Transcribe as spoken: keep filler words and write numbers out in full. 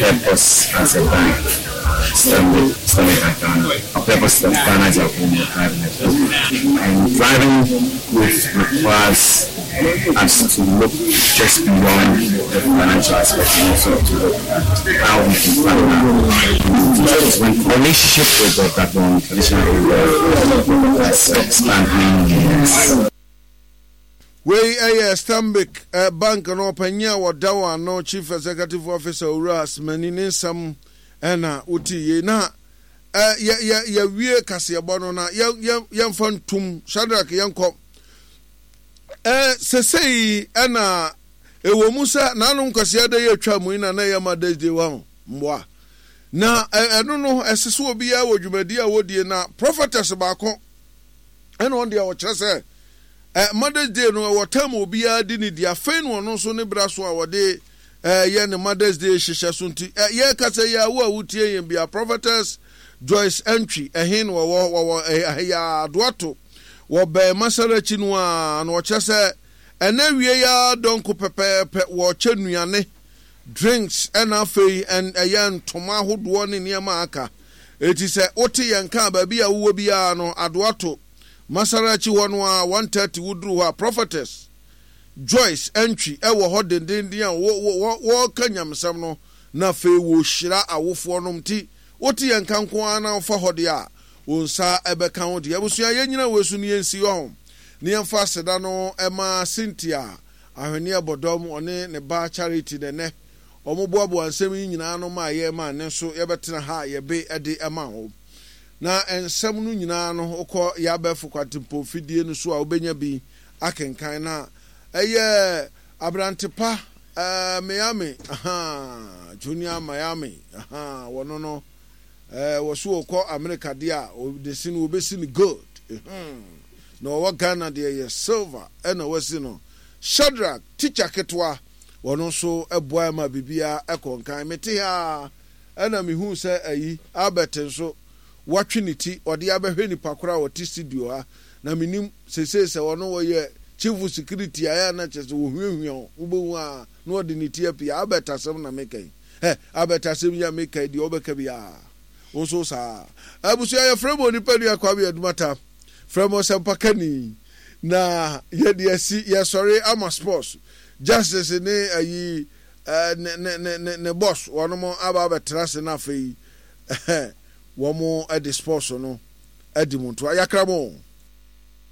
purpose as a bank. Stanbic, Stanbic account, a purpose of Ghana Japan Private Network. And driving with requires us to look just beyond the financial aspect and also to look at how we can partner. Relationship with the platform traditionally has expanding years. We a Stanbic uh, bank no panya wadawa no chief executive officer Uras Manini Sam ena uti na uh, ya ya ya wie kase bono na ya ya yamfa ntum Shadrack yanko eh sesei ena ewo musa na anu nkase ada ya twa mu ina na ya madade wa mboa na eno no esese obi ya wodwumadi a wodie na prophetess baako ena on dia wo kyerese eh Mother's Day no watam obi ya di ni dia fe no no so ne bra so a wode eh ye ne Mother's Day hihye so nti eh ye kasa ya wo awutie yen bia prophetess Joyce Entry ehin wo wo ya doato wo be masarachi no a no kyerese ena wie ya donko pepepe wo kyenuane drinks ena fei en eyan toma hodo ne niam aka eti se oti yen ka ba bia wo bia no adoato Masarachi wanwa one thirty wudru ha prophetess Joyce Entry e wo hodendendin a wo wo kanyamsam no na fe wo hira awofo no mti woti yankanko ana fa hode a wonsa ebeka ho de abusua yenyina wesu ne yensi ho ne yemfa seda no ema Cynthia ahwene abodom one ne ba charity de ne omoboabo ansem nyina no ma ye ma ne so yebetena ha yebe ede ema ho na ensem no nyina no okọ ya befu kwatimpo fidie no so a obenya bi akenkan na eye abrantepa eh Miami aha Junior Miami aha wono no eh wo so okọ America dia de sinu obesi ni gold mhm no wa Ghana de ye silver ena wasi no Shadrack teacher ketwa wono so eboa ma bibia ekonkan mete ha ena mihu se ayi Albert so watwiniti odi abehwe nipa kora woti studio ha na minim sesese wono wo ye chief security aya na chese wo hwehwe ubewu a no odi niti apia abetasem na mekai eh abetasem ya mekai di obeka bia onso sa abusu ya fremo ni padu akwa bi adumata fremo sempakani na ye de asi ye sorry ama sports justice ne ayi ne ne ne ne boss wono mo aba abetrase na afei womo edi sports no edi muntu ayakramo